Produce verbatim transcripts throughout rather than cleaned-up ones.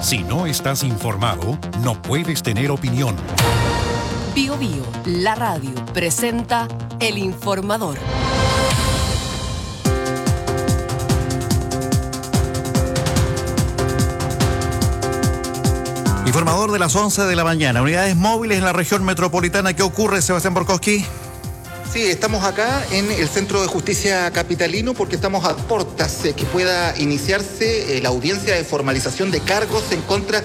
Si no estás informado, no puedes tener opinión. Bio Bio, la radio, presenta El Informador. Informador de las once de la mañana. Unidades móviles en la región metropolitana. ¿Qué ocurre, Sebastián Borkowski? Sí, estamos acá en el Centro de Justicia Capitalino porque estamos a portas eh, que pueda iniciarse eh, la audiencia de formalización de cargos en contra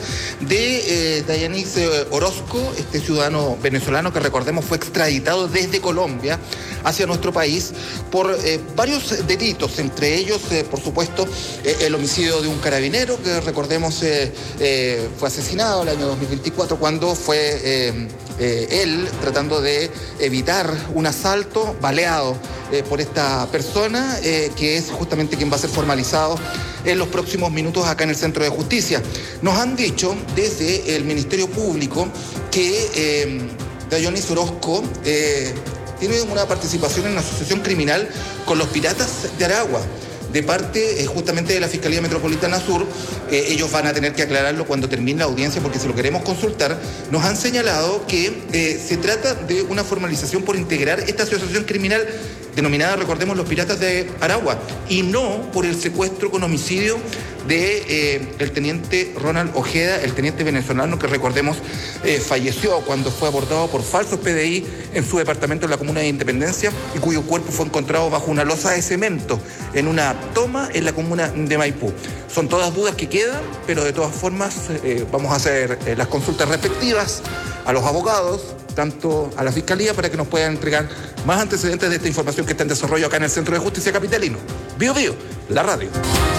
de eh, Dayanis eh, Orozco, este ciudadano venezolano que recordemos fue extraditado desde Colombia hacia nuestro país por eh, varios delitos, entre ellos, eh, por supuesto, eh, el homicidio de un carabinero que recordemos eh, eh, fue asesinado el año dos mil veinticuatro cuando fue eh, eh, él tratando de evitar un asalto baleado eh, por esta persona, eh, que es justamente quien va a ser formalizado en los próximos minutos acá en el Centro de Justicia. Nos han dicho desde el Ministerio Público que eh, Dayanis Orozco eh, tiene una participación en una asociación criminal con los Piratas de Aragua. De parte eh, justamente de la Fiscalía Metropolitana Sur, eh, ellos van a tener que aclararlo cuando termine la audiencia porque se lo queremos consultar. Nos han señalado que eh, se trata de una formalización por integrar esta asociación criminal denominada, recordemos, los Piratas de Aragua, y no por el secuestro con homicidio de eh, el teniente Ronald Ojeda, el teniente venezolano que recordemos eh, falleció cuando fue abordado por falsos P D I en su departamento en la comuna de Independencia y cuyo cuerpo fue encontrado bajo una losa de cemento en una toma en la comuna de Maipú. Son todas dudas que quedan, pero de todas formas eh, vamos a hacer eh, las consultas respectivas a los abogados, tanto a la Fiscalía, para que nos puedan entregar más antecedentes de esta información que está en desarrollo acá en el Centro de Justicia Capitalino. Bio Bio, la radio.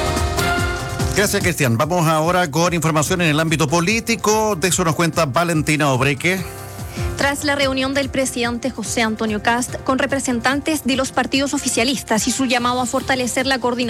Gracias, Cristian. Vamos ahora con información en el ámbito político. De eso nos cuenta Valentina Obreque. Tras la reunión del presidente José Antonio Kast con representantes de los partidos oficialistas y su llamado a fortalecer la coordinación